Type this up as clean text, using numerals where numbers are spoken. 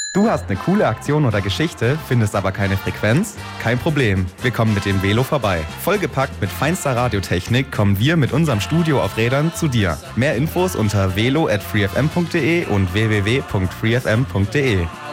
Du hast eine coole Aktion oder Geschichte, findest aber keine Frequenz? Kein Problem, wir kommen mit dem Velo vorbei. Vollgepackt mit feinster Radiotechnik kommen wir mit unserem Studio auf Rädern zu dir. Mehr Infos unter velo@freefm.de und www.freefm.de.